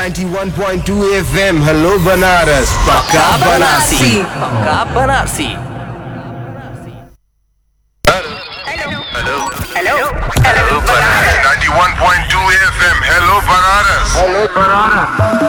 91.2 FM. Hello Banaras. Pakka Banarsi. पक्का Banarasi. Hello, 91.2 FM. Hello, Banaras.